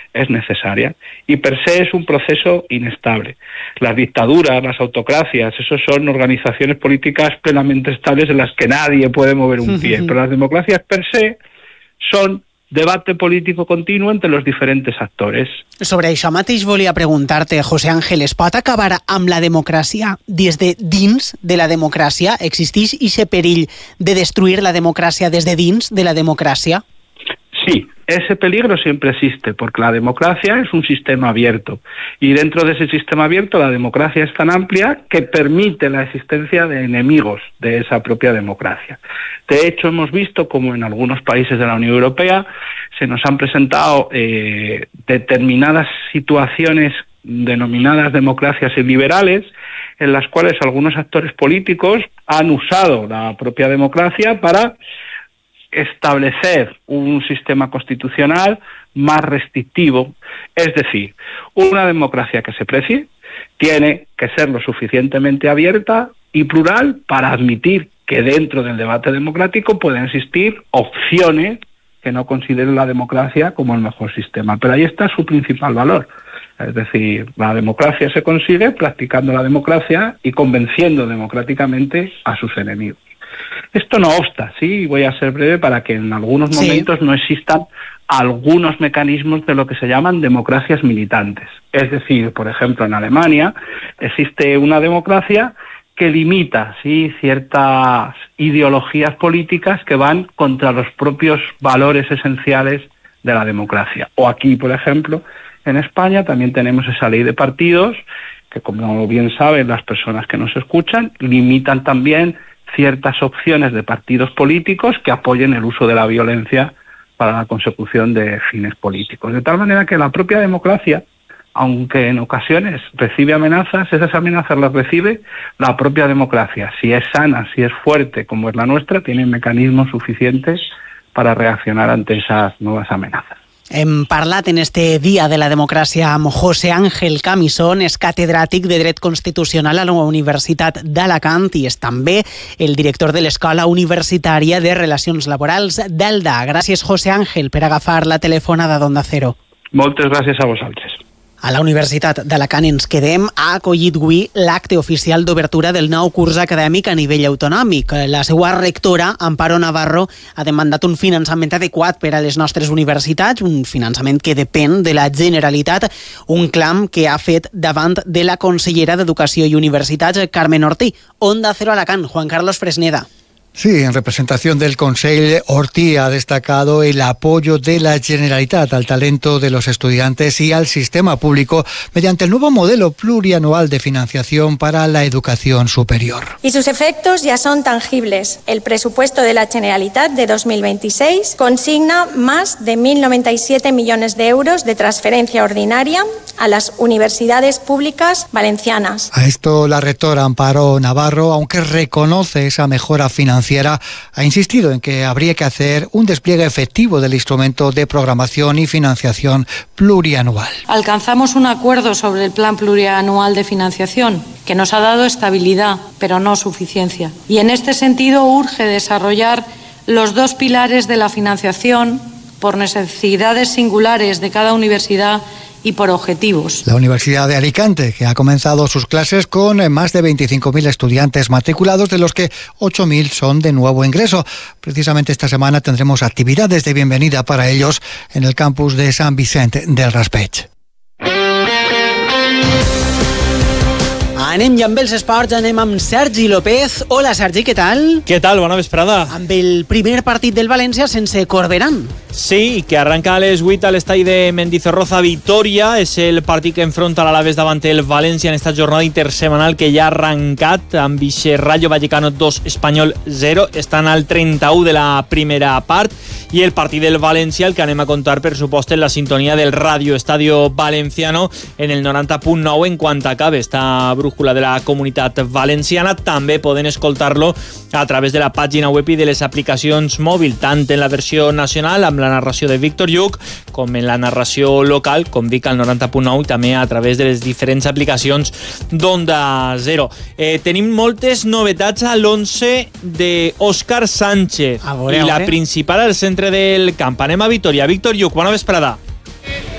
es necesaria y per se es un proceso inestable. Las dictaduras, las autocracias, esos son organizaciones políticas plenamente estables en las que nadie puede mover un pie, pero las democracias per se son debate político continuo entre los diferentes actores. Sobre això mateix volia preguntar-te, José Ángel, es pot acabar amb la democràcia des de dins de la democràcia? Existeix ese perill de destruir la democràcia des de dins de la democràcia? Sí, ese peligro siempre existe, porque la democracia es un sistema abierto y dentro de ese sistema abierto la democracia es tan amplia que permite la existencia de enemigos de esa propia democracia. De hecho, hemos visto como en algunos países de la Unión Europea se nos han presentado determinadas situaciones denominadas democracias iliberales, en las cuales algunos actores políticos han usado la propia democracia para establecer un sistema constitucional más restrictivo. Es decir, una democracia que se precie tiene que ser lo suficientemente abierta y plural para admitir que dentro del debate democrático pueden existir opciones que no consideren la democracia como el mejor sistema. Pero ahí está su principal valor. Es decir, la democracia se consigue practicando la democracia y convenciendo democráticamente a sus enemigos. Esto no obsta, sí, voy a ser breve para que en algunos momentos no existan algunos mecanismos de lo que se llaman democracias militantes. Es decir, por ejemplo, en Alemania existe una democracia que limita ciertas ideologías políticas que van contra los propios valores esenciales de la democracia. O aquí, por ejemplo, en España también tenemos esa ley de partidos que, como bien saben las personas que nos escuchan, limitan también ciertas opciones de partidos políticos que apoyen el uso de la violencia para la consecución de fines políticos. De tal manera que la propia democracia, aunque en ocasiones recibe amenazas, esas amenazas las recibe la propia democracia. Si es sana, si es fuerte, como es la nuestra, tiene mecanismos suficientes para reaccionar ante esas nuevas amenazas. Hem parlat en este Dia de la Democràcia amb José Ángel Camisón, és catedràtic de Dret Constitucional a la Universitat d'Alacant i és també el director de l'Escola Universitària de Relacions Laborals d'Elda. Gràcies, José Ángel, per agafar la telefonada d'Onda Cero. Moltes gràcies a vosaltres. A la Universitat d'Alacant ens quedem. Ha acollit avui l'acte oficial d'obertura del nou curs acadèmic a nivell autonòmic. La seva rectora, Amparo Navarro, ha demandat un finançament adequat per a les nostres universitats, un finançament que depèn de la Generalitat, un clam que ha fet davant de la consellera d'Educació i Universitats, Carmen Ortí. Onda Cero Alacant, Juan Carlos Fresneda. Sí, en representación del Consell, Ortí ha destacado el apoyo de la Generalitat al talento de los estudiantes y al sistema público mediante el nuevo modelo plurianual de financiación para la educación superior. Y sus efectos ya son tangibles. El presupuesto de la Generalitat de 2026 consigna más de 1.097 millones de euros de transferencia ordinaria a las universidades públicas valencianas. A esto la rectora Amparo Navarro, aunque reconoce esa mejora financiera, ha insistido en que habría que hacer un despliegue efectivo del instrumento de programación y financiación plurianual. Alcanzamos un acuerdo sobre el plan plurianual de financiación que nos ha dado estabilidad, pero no suficiencia. Y en este sentido urge desarrollar los dos pilares de la financiación por necesidades singulares de cada universidad y por objetivos. La Universidad de Alicante, que ha comenzado sus clases con más de 25.000 estudiantes matriculados, de los que 8.000 son de nuevo ingreso. Precisamente esta semana tendremos actividades de bienvenida para ellos en el campus de Sant Vicent del Raspeig. Anem ja amb els esports, anem amb Sergi López. Hola, Sergi, què tal? Què tal? Bona vesprada. Amb el primer partit del València sense Corberán. Sí, que arranca a les 8 a l'estadi de Mendizorroza Vitoria. És el partit que enfronta l'Alaves davant el València en esta jornada intersemanal que ja ha arrencat amb ixe Rayo Vallecano 2, Espanyol 0. Estan al 31 de la primera part i el partit del València, el que anem a contar per supost en la sintonia del Radio Estadio Valenciano en el 90.9 en quant acabe esta brújula de la comunitat valenciana. També poden escoltar-lo a través de la pàgina web i de les aplicacions mòbil, tant en la versió nacional amb la narració de Víctor Lluc com en la narració local, com dic, al 90.9 i també a través de les diferents aplicacions d'Onda Cero. Tenim moltes novetats a l'11 d'Òscar Sánchez i la principal al centre del camp. Anem a Vitoria. Víctor Lluc, bona vesprada.